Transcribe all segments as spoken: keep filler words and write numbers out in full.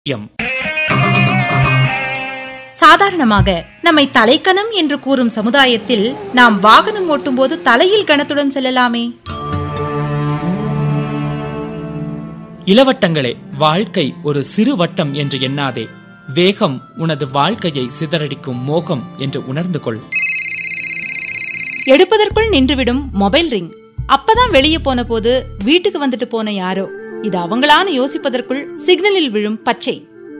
M. சாதாரணமாக நம்மை தலைக்கணம் என்று கூறும் சமுதாயத்தில் நாம் வாகனம் ஓட்டும் போது தலையில் கணத்துடன் செல்லலாமே. இளவட்டங்களே, வாழ்க்கை ஒரு சிறு வட்டம் என்று எண்ணாதே. வேகம் உனது வாழ்க்கையை சிதறடிக்கும் மோகம் என்று உணர்ந்து கொள். எடுப்பதற்குள் நின்றுவிடும் மொபைல் ரிங். அப்பதான் வெளியே போன போது வீட்டுக்கு வந்துட்டு போன யாரோ, இது அவங்களான்னு யோசிப்பதற்குள் சிக்னலில் விழும் பச்சை.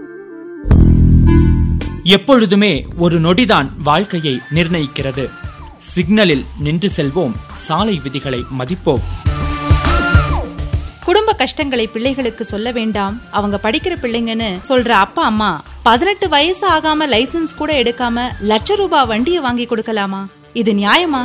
எப்பொழுதுமே ஒரு நொடிதான் வாழ்க்கையை நிர்ணயிக்கிறது. சிக்னலில் நின்று செல்வோம், சாலை விதிகளை மதிப்போம். குடும்ப கஷ்டங்களை பிள்ளைகளுக்கு சொல்ல வேண்டாம், அவங்க படிக்கிற பிள்ளைங்கன்னு சொல்ற அப்பா அம்மா பதினெட்டு வயசு ஆகாம லைசன்ஸ் கூட எடுக்காம லட்ச ரூபாய் வண்டியை வாங்கி கொடுக்கலாமா? இது நியாயமா?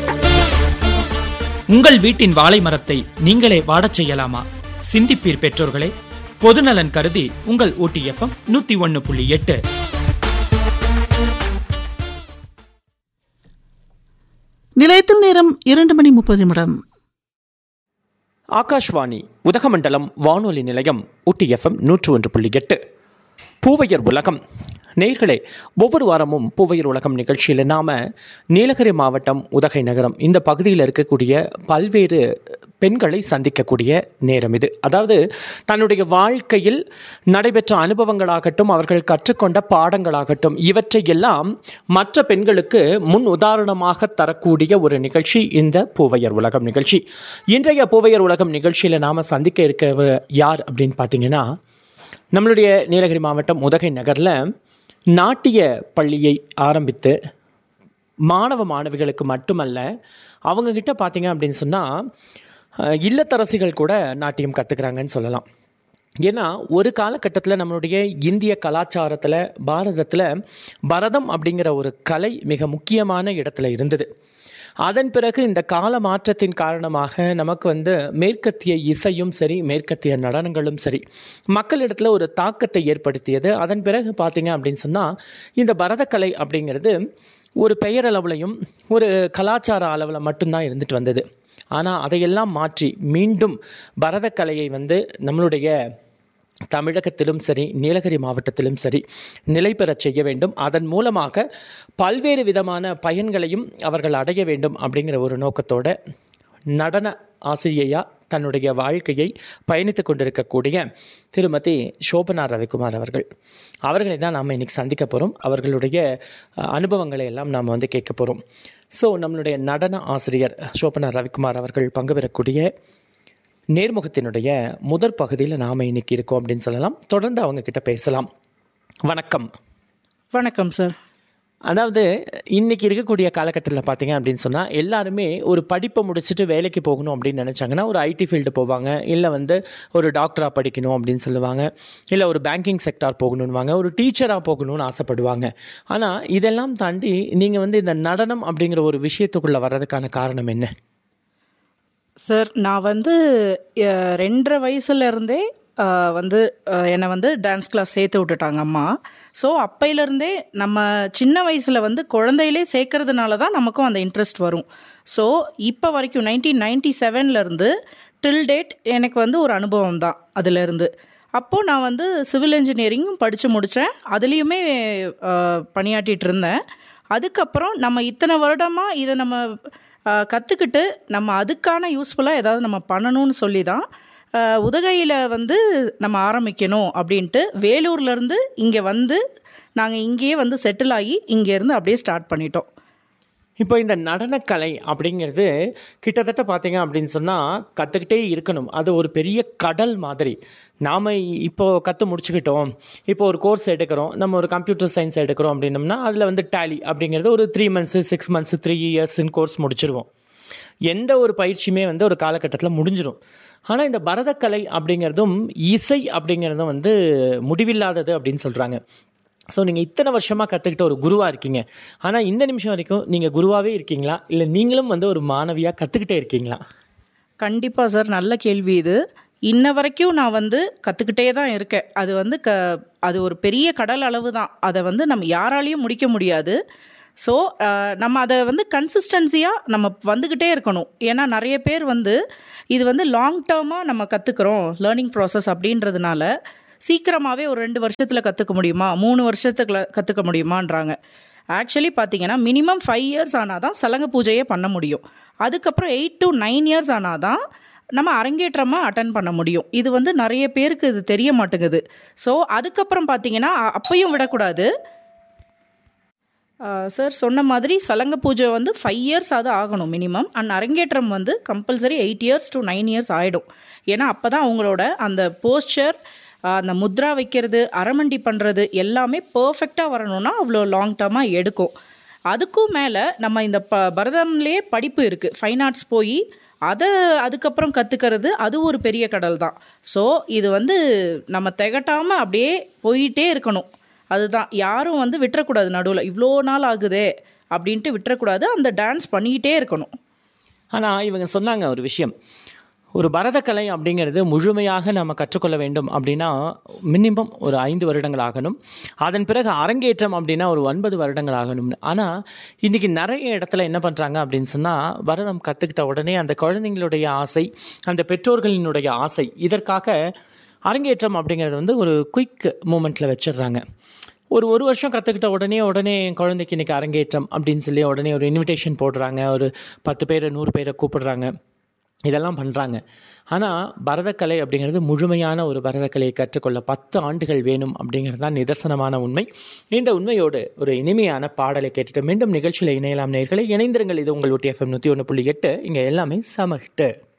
உங்கள் வீட்டின் வாழை மரத்தை நீங்களே வாடச் செய்யலாமா? சிந்திப்பீர் பெற்றோர்களே. பொதுநலன் கருதி உங்கள் ஊட்டி எஃப்எம் நூத்தி ஒன்னு புள்ளி எட்டு. நிலையத்தில் நேரம் இரண்டு மணி முப்பது நிமிடம். ஆகாஷ்வாணி உதகமண்டலம் வானொலி நிலையம் ஊட்டி எஃப்எம் நூற்று ஒன்று புள்ளி எட்டு. பூவையர் உலகம் நேயர்களே, ஒவ்வொரு வாரமும் பூவையர் உலகம் நிகழ்ச்சியில் நாம நீலகிரி மாவட்டம் உதகை நகரம் இந்த பகுதியில் இருக்கக்கூடிய பல்வேறு பெண்களை சந்திக்கக்கூடிய நேரம் இது. அதாவது தன்னுடைய வாழ்க்கையில் நடைபெற்ற அனுபவங்களாகட்டும், அவர்கள் கற்றுக்கொண்ட பாடங்களாகட்டும், இவற்றையெல்லாம் மற்ற பெண்களுக்கு முன் உதாரணமாக தரக்கூடிய ஒரு நிகழ்ச்சி இந்த பூவையர் உலகம் நிகழ்ச்சி. இன்றைய பூவையர் உலகம் நிகழ்ச்சியில் நாம சந்திக்க இருக்க யார் அப்படின்னு பார்த்தீங்கன்னா, நம்மளுடைய நீலகிரி மாவட்டம் உதகை நகரில் நாட்டிய பள்ளியை ஆரம்பித்து மாணவ மாணவிகளுக்கு மட்டுமல்ல, அவங்கக்கிட்ட பார்த்தீங்க அப்படின்னு சொன்னால் இல்லத்தரசிகள் கூட நாட்டியம் கற்றுக்கிறாங்கன்னு சொல்லலாம். ஏன்னா ஒரு காலகட்டத்தில் நம்மளுடைய இந்திய கலாச்சாரத்தில், பாரதத்தில் பரதம் அப்படிங்கிற ஒரு கலை மிக முக்கியமான இடத்துல இருந்தது. அதன் பிறகு இந்த கால மாற்றத்தின் காரணமாக நமக்கு வந்து மேற்கத்திய இசையும் சரி, மேற்கத்திய நடனங்களும் சரி மக்களிடத்துல ஒரு தாக்கத்தை ஏற்படுத்தியது. அதன் பிறகு பார்த்தீங்க அப்படின்னு சொன்னால் இந்த பரதக்கலை அப்படிங்கிறது ஒரு பெயரளவுலையும் ஒரு கலாச்சார அளவில் மட்டும்தான் இருந்துட்டு வந்தது. ஆனால் அதையெல்லாம் மாற்றி மீண்டும் பரதக்கலையை வந்து நம்மளுடைய தமிழகத்திலும் சரி, நீலகிரி மாவட்டத்திலும் சரி நிலை பெறச் செய்ய வேண்டும். அதன் மூலமாக பல்வேறு விதமான பயன்களையும் அவர்கள் அடைய வேண்டும் அப்படிங்கிற ஒரு நோக்கத்தோட நடன ஆசிரியையா தன்னுடைய வாழ்க்கையை பயணித்து கொண்டிருக்கக்கூடிய திருமதி சோபனா ரவிக்குமார் அவர்கள் அவர்களை தான் நாம் இன்னைக்கு சந்திக்க போகிறோம். அவர்களுடைய அனுபவங்களை எல்லாம் நாம் வந்து கேட்க போகிறோம். ஸோ நம்மளுடைய நடன ஆசிரியர் சோபனா ரவிக்குமார் அவர்கள் பங்கு பெறக்கூடிய நேர்முகத்தினுடைய முதற் பகுதியில் நாம் இன்னைக்கு இருக்கோம் அப்படின்னு சொல்லலாம். தொடர்ந்து அவங்க கிட்ட பேசலாம். வணக்கம். வணக்கம் சார். அதாவது இன்னைக்கு இருக்கக்கூடிய காலகட்டத்தில் பார்த்தீங்க அப்படின்னு சொன்னால் எல்லாருமே ஒரு படிப்பை முடிச்சுட்டு வேலைக்கு போகணும் அப்படின்னு நினச்சாங்கன்னா ஒரு ஐடி ஃபீல்டு போவாங்க, இல்லை வந்து ஒரு டாக்டராக படிக்கணும் அப்படின்னு சொல்லுவாங்க, இல்லை ஒரு பேங்கிங் செக்டார் போகணுன்னுவாங்க, ஒரு டீச்சராக போகணும்னு ஆசைப்படுவாங்க. ஆனால் இதெல்லாம் தாண்டி நீங்கள் வந்து இந்த நடனம் அப்படிங்கிற ஒரு விஷயத்துக்குள்ளே வர்றதுக்கான காரணம் என்ன சார்? நான் வந்து ரெண்டரை வயசுலேருந்தே வந்து என்னை வந்து டான்ஸ் கிளாஸ் சேர்த்து விட்டுட்டாங்க அம்மா. ஸோ அப்பையிலேருந்தே நம்ம சின்ன வயசில் வந்து குழந்தையிலே சேர்க்கறதுனால தான் நமக்கும் அந்த இன்ட்ரெஸ்ட் வரும். ஸோ இப்போ வரைக்கும் நைன்டீன் நைன்டி செவன்லேருந்து டில் டேட் எனக்கு வந்து ஒரு அனுபவம் தான் அதுலேருந்து. அப்போது நான் வந்து சிவில் இன்ஜினியரிங்கும் படித்து முடித்தேன், அதுலேயுமே பணியாற்றிட்டு இருந்தேன். அதுக்கப்புறம் நம்ம இத்தனை வருடமாக இதை நம்ம கற்றுக்கிட்டு நம்ம அதுக்கான யூஸ்ஃபுல்லாக ஏதாவது நம்ம பண்ணணும்னு சொல்லி தான் உதகையில் வந்து நம்ம ஆரம்பிக்கணும் அப்படின்ட்டு வேலூர்லேருந்து இங்கே வந்து நாங்கள் இங்கேயே வந்து செட்டில் ஆகி இங்கேருந்து அப்படியே ஸ்டார்ட் பண்ணிட்டோம். இப்போ இந்த நடனக்கலை அப்படிங்கிறது கிட்டத்தட்ட பார்த்தீங்க அப்படின்னு சொன்னால் கற்றுக்கிட்டே இருக்கணும். அது ஒரு பெரிய கடல் மாதிரி. நாம் இப்போ கற்று முடிச்சுக்கிட்டோம், இப்போ ஒரு கோர்ஸ் எடுக்கிறோம், நம்ம ஒரு கம்ப்யூட்டர் சயின்ஸ் எடுக்கிறோம் அப்படின்னம்னா அதில் வந்து டேலி அப்படிங்கிறது ஒரு three months six months three இயர்ஸ்ன்னு course முடிச்சிருவோம். எந்த ஒரு பயிற்சியுமே வந்து ஒரு காலகட்டத்தில் முடிஞ்சிடும். ஆனால் இந்த பரதக்கலை அப்படிங்கிறதும் இசை அப்படிங்கிறதும் வந்து முடிவில்லாதது அப்படின்னு சொல்கிறாங்க. ஸோ நீங்கள் இத்தனை வருஷமாக கற்றுக்கிட்ட ஒரு குருவாக இருக்கீங்க, ஆனால் இந்த நிமிஷம் வரைக்கும் நீங்கள் குருவாகவே இருக்கீங்களா, இல்லை நீங்களும் வந்து ஒரு மாணவியாக கற்றுக்கிட்டே இருக்கீங்களா? கண்டிப்பாக சார், நல்ல கேள்வி இது. இன்ன வரைக்கும் நான் வந்து கற்றுக்கிட்டே தான் இருக்கேன். அது வந்து க அது ஒரு பெரிய கடல் அளவு தான், அதை வந்து நம்ம யாராலையும் முடிக்க முடியாது. ஸோ நம்ம அதை வந்து கன்சிஸ்டன்சியாக நம்ம வந்துக்கிட்டே இருக்கணும். ஏன்னா நிறைய பேர் வந்து இது வந்து லாங் டேர்மாக நம்ம கற்றுக்குறோம் லேர்னிங் ப்ராசஸ் அப்படின்றதுனால சீக்கிரமாகவே ஒரு ரெண்டு வருஷத்தில் கற்றுக்க முடியுமா, மூணு வருஷத்துக்குள்ள கற்றுக்க முடியுமான்றாங்க. ஆக்சுவலி பார்த்தீங்கன்னா மினிமம் ஃபைவ் இயர்ஸ் ஆனால் தான் சலங்க பூஜையே பண்ண முடியும். அதுக்கப்புறம் எயிட் டு நைன் இயர்ஸ் ஆனால் தான் நம்ம அரங்கேற்றமாக அட்டன் பண்ண முடியும். இது வந்து நிறைய பேருக்கு இது தெரிய மாட்டேங்குது. ஸோ அதுக்கப்புறம் பார்த்தீங்கன்னா அப்பையும் விடக்கூடாது. சார் சொன்ன மாதிரி சலங்க பூஜை வந்து ஃபைவ் இயர்ஸ் அது ஆகணும் மினிமம். அண்ட் அரங்கேற்றம் வந்து compulsory eight years to nine years ஆகிடும். ஏன்னா அப்போ தான் அவங்களோட அந்த போஸ்டர், அந்த முத்ரா வைக்கிறது, அரமண்டி பண்ணுறது எல்லாமே பர்ஃபெக்டாக வரணும்னா அவ்வளோ லாங் டேர்மாக எடுக்கும். அதுக்கும் மேலே நம்ம இந்த ப பரதம்லேயே படிப்பு இருக்குது, ஃபைன் ஆர்ட்ஸ் போய் அதை அதுக்கப்புறம் கற்றுக்கிறது அது ஒரு பெரிய கடல் தான். ஸோ இது வந்து நம்ம திகட்டாமல் அப்படியே போயிட்டே இருக்கணும். அதுதான், யாரும் வந்து விட்டுறக்கூடாது, நடுவில் இவ்வளோ நாள் ஆகுதே அப்படின்ட்டு விட்டுறக்கூடாது, அந்த டான்ஸ் பண்ணிக்கிட்டே இருக்கணும். ஆனால் இவங்க சொன்னாங்க ஒரு விஷயம், ஒரு பரதக்கலை அப்படிங்கிறது முழுமையாக நம்ம கற்றுக்கொள்ள வேண்டும் அப்படின்னா மினிமம் ஒரு ஐந்து வருடங்கள் ஆகணும். அதன் பிறகு அரங்கேற்றம் அப்படின்னா ஒரு ஒன்பது வருடங்கள் ஆகணும்னு. ஆனால் இன்றைக்கி நிறைய இடத்துல என்ன பண்ணுறாங்க அப்படின்னு சொன்னால், பரதம் கற்றுக்கிட்ட உடனே அந்த குழந்தைங்களுடைய ஆசை, அந்த பெற்றோர்களினுடைய ஆசை, இதற்காக அரங்கேற்றம் அப்படிங்கிறது வந்து ஒரு குயிக் மூமெண்ட்டில் வச்சிடுறாங்க. ஒரு ஒரு வருஷம் கற்றுக்கிட்ட உடனே உடனே என் குழந்தைக்கு இன்றைக்கி அரங்கேற்றம் அப்படின்னு சொல்லி உடனே ஒரு இன்விடேஷன் போடுறாங்க, ஒரு பத்து பேரை நூறு பேரை கூப்பிடுறாங்க, இதெல்லாம் பண்ணுறாங்க. ஆனால் பரதக்கலை அப்படிங்கிறது முழுமையான ஒரு பரதக்கலையை கற்றுக்கொள்ள பத்து ஆண்டுகள் வேணும் அப்படிங்கிறது தான் நிதர்சனமான உண்மை. இந்த உண்மையோடு ஒரு இனிமையான பாடலை கேட்டுட்டு மீண்டும் நிகழ்ச்சியில் இணையலாம் நேயர்களை. இணைந்திருங்கள். இது உங்கள் ஊட்டி எஃப்எம் நூற்றி ஒன்று புள்ளி எட்டு. இங்கே எல்லாமே சம ஹிட்டு.